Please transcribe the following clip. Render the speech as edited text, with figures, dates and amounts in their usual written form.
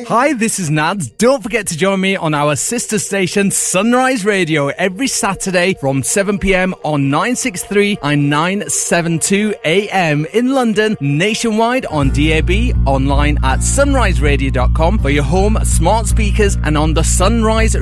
Hi, this is Nads. Don't forget to join me on our sister station Sunrise Radio every Saturday from 7pm on 963 and 972 AM in London, nationwide on DAB, online at sunriseradio.com for your home smart speakers and on the Sunrise